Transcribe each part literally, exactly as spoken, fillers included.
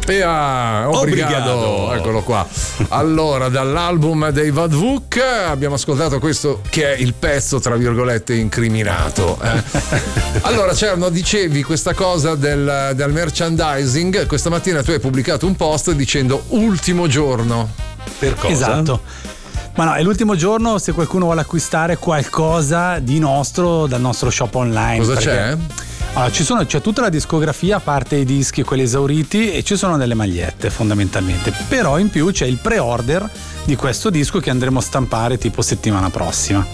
E ah, obrigado. Obrigado. Eccolo qua. Allora, dall'album dei Vadvuk abbiamo ascoltato questo che è il pezzo tra virgolette incriminato. Eh. Allora, Cerno, dicevi questa cosa del, del merchandising. Questa mattina tu hai pubblicato un post dicendo ultimo giorno. Per cosa? Esatto. Ma no, è l'ultimo giorno se qualcuno vuole acquistare qualcosa di nostro dal nostro shop online. Cosa perché... c'è? Allora, ci sono, c'è tutta la discografia, a parte i dischi, quelli esauriti, e ci sono delle magliette fondamentalmente. Però in più c'è il pre-order di questo disco che andremo a stampare tipo settimana prossima.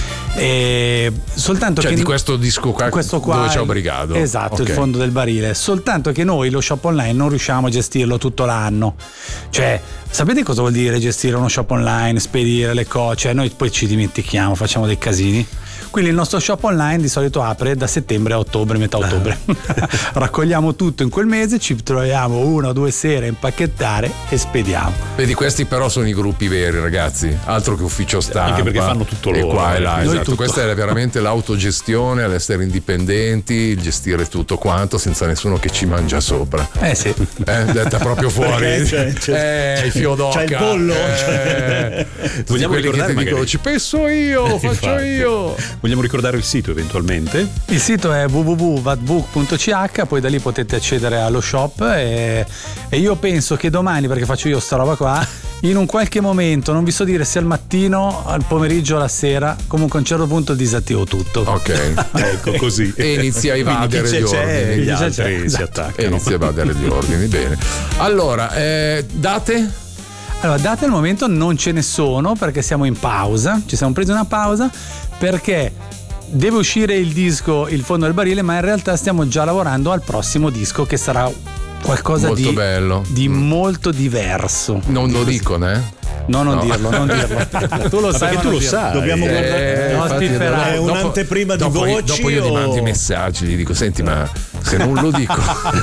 E soltanto cioè che di questo disco qua, questo qua dove c'è Obrigado. Esatto, Okay. il fondo del barile. Soltanto che noi lo shop online non riusciamo a gestirlo tutto l'anno. Cioè, sapete cosa vuol dire gestire uno shop online, spedire le cose? Cioè, noi poi ci dimentichiamo, facciamo dei casini. Quindi il nostro shop online di solito apre da settembre a ottobre, metà ottobre. Raccogliamo tutto in quel mese, ci troviamo una o due sere a impacchettare e spediamo. Vedi, questi però sono i gruppi veri, ragazzi, altro che ufficio stampa. Anche perché fanno tutto e loro. qua e là, Noi esatto. tutto. Questa è veramente l'autogestione, l'essere indipendenti, il gestire tutto quanto senza nessuno che ci mangia sopra. Eh sì. Eh, detta proprio fuori. Perché c'è- c'è- eh, il fiodocca. c'è il pollo, Eh, cioè. tutti Vogliamo quelli che ricordare ti dicono magari- ci penso io, lo faccio Infatti. io. Vogliamo ricordare il sito eventualmente? Il sito è w w w punto vadbook punto c h, poi da lì potete accedere allo shop e, e io penso che domani, perché faccio io sta roba qua, in un qualche momento, non vi so dire se al mattino, al pomeriggio, alla sera, comunque a un certo punto disattivo tutto. Ok. Ecco così. E inizia a evadere Quindi gli chi c'è, c'è, ordini. gli Chi c'è, altri c'è. si Esatto. E attaccano. inizia a evadere gli ordini, bene. Allora, eh, date? Allora, date al momento non ce ne sono perché siamo in pausa, ci siamo presi una pausa perché deve uscire il disco Il fondo del barile, ma in realtà stiamo già lavorando al prossimo disco che sarà qualcosa Molto di, bello. di molto diverso. Non lo dicono, eh? No, non No. dirlo, non dirlo. Tu lo Ma sai, perché ma tu non lo dirlo. sai. Dobbiamo Eh, guardare. no, infatti, spifferare. dopo- È un'anteprima di dopo, voci Dopo io gli o- mando i messaggi, gli dico senti ma se non lo dico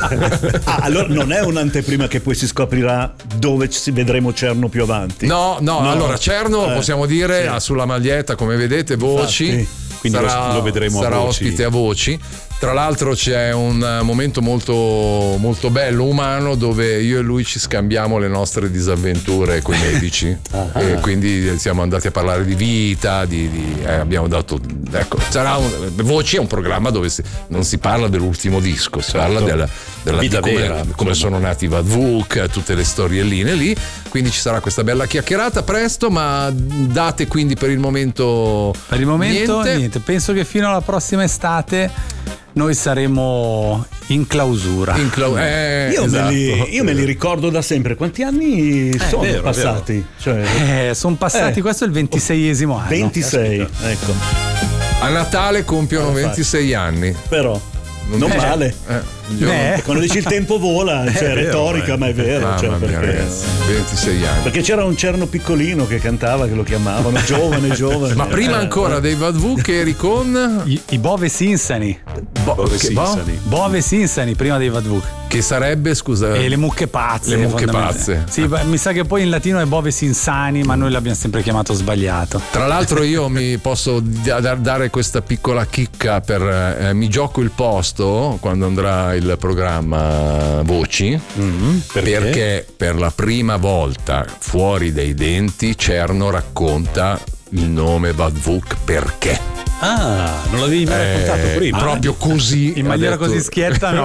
Ah, allora non è un'anteprima che poi si scoprirà dove ci vedremo Cerno più avanti. no, no, No. allora Cerno Eh, possiamo dire sì. ha sulla maglietta come vedete voci. Infatti. Quindi lo- sarà, lo vedremo a sarà voci. ospite a voci. Tra l'altro c'è un momento molto, molto bello, umano, dove io e lui ci scambiamo le nostre disavventure con i medici. E quindi siamo andati a parlare di vita, di, di- eh, abbiamo dato. Ecco, sarà un, Voci è un programma dove si- non si parla dell'ultimo disco, si parla della, della Vita di come, vera, come insomma. sono nati i Vadvuk, tutte le storielline lì. Quindi ci sarà questa bella chiacchierata presto, ma date quindi per il momento. Per il momento niente. niente. Penso che fino alla prossima estate noi saremo in clausura. In clau- eh, Io, esatto. me li, io me li ricordo da sempre. Quanti anni sono vero, passati? Cioè, Eh, sono passati, Eh. questo è il ventiseiesimo anno. ventisei, ecco. A Natale compiono Infatti. ventisei anni. Però non Eh. male. Eh, io- Eh. Quando dici il tempo vola, cioè, è vero, retorica, eh. ma è vero. Mamma cioè, mia, perché, ragazzi, ventisei anni. perché c'era un Cerno piccolino che cantava, che lo chiamavano giovane, giovane. Ma prima Eh, ancora dei Vadvuk eri con I, i Bove Sinsani. Bo- Dove che, si Bo? sali? Bove Sinsani prima dei Vadvuk. Che sarebbe, scusa, E le mucche pazze. Le mucche fondamentalmente. pazze. Sì, beh, mi sa che poi in latino è Bove Sinsani, ma noi l'abbiamo sempre chiamato sbagliato. tra l'altro io mi posso da- da- dare questa piccola chicca per eh, mi gioco il posto quando andrà il programma Voci, Perché? perché per la prima volta fuori dai denti Cerno racconta il nome Vadvuk perché. Ah, non l'avevi mai raccontato Eh, prima? proprio così In ha maniera detto- così schietta, no.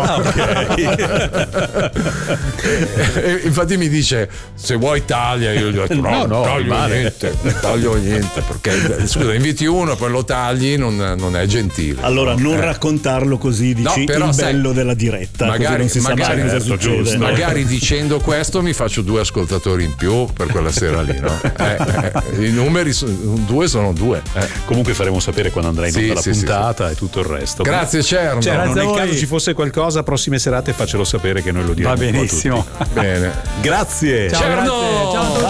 E infatti mi dice se vuoi taglia, io gli ho detto no, No, non no, taglio rimane. niente, non taglio niente perché scusa inviti uno poi lo tagli non, non è gentile. Allora, non Eh. raccontarlo così, dici No, però il sai, bello della diretta. così magari, non si sa magari, mai cosa certo, succede. giusto. magari dicendo questo mi faccio due ascoltatori in più per quella sera lì, no? Eh, eh, i numeri sono, due sono due. eh. Comunque faremo sapere quando andrà in Sì, onda la sì, sì, puntata e tutto il resto. Grazie Cerno. Cerno, Grazie a nel voi. caso ci fosse qualcosa, prossime serate faccelo sapere che noi lo diremo Va un po' a benissimo. tutti. Bene. Grazie. Ciao, Cerno! grazie. Ciao a tutti.